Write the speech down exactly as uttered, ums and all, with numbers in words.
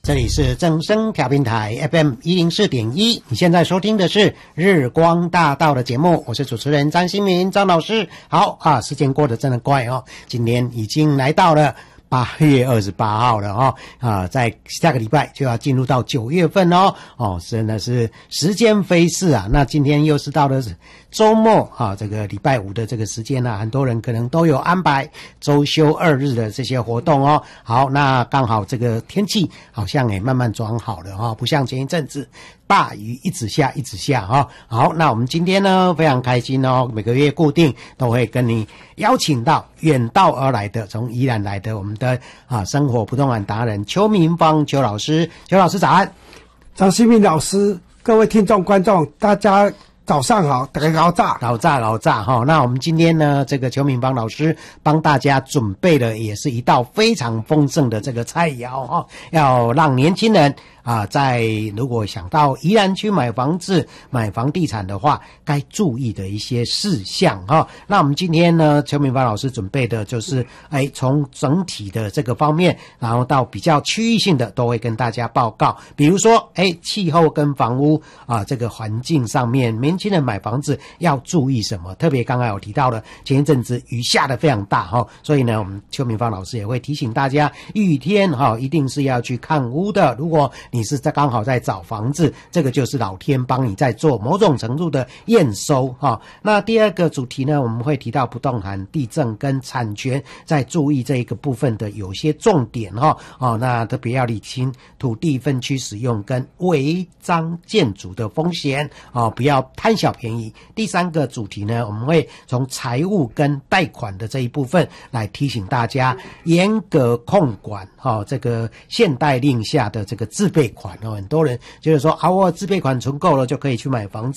这里是正声调频台 F M 一零四点一，你现在收听的是日光大道的节目，我是主持人张新民张老师。好啊，时间过得真的快哦，今年已经来到了八月二十八号了哦，啊，在下个礼拜就要进入到九月份哦，哦，真的是时间飞逝啊。那今天又是到了周末啊，这个礼拜五的这个时间呢、啊，很多人可能都有安排周休二日的这些活动哦。好，那刚好这个天气好像也慢慢转好了哈、哦，不像前一阵子大雨一直下一直下哈、哦。好，那我们今天呢非常开心哦，每个月固定都会跟你邀请到远道而来的，从宜兰来的我们的啊生活不动产达人邱明芳邱老师，邱老师早安。 张新民老师，各位听众观众，大家早上好，大家好炸好炸好炸哈！那我们今天呢，这个邱明芳老师帮大家准备的也是一道非常丰盛的这个菜肴哈，要让年轻人啊，在如果想到宜兰区买房子、买房地产的话，该注意的一些事项哈。那我们今天呢，邱明芳老师准备的就是，哎，从整体的这个方面，然后到比较区域性的，都会跟大家报告。比如说，哎，气候跟房屋啊，这个环境上面，年轻人买房子要注意什么？特别刚才有提到了，前一阵子雨下得非常大哈，所以呢，我们邱明芳老师也会提醒大家，雨天哈，一定是要去看屋的。如果你是在刚好在找房子，这个就是老天帮你在做某种程度的验收哈。那第二个主题呢，我们会提到不动产、地政跟产权，在注意这一个部分的有些重点哈。哦，那特别要理清土地分区使用跟违章建筑的风险哦，不要贪小便宜。第三个主题呢，我们会从财务跟贷款的这一部分来提醒大家严格控管哈，这个现代令下的这个自备款哦，很多人就是说啊，我自备款存够了就可以去买房子。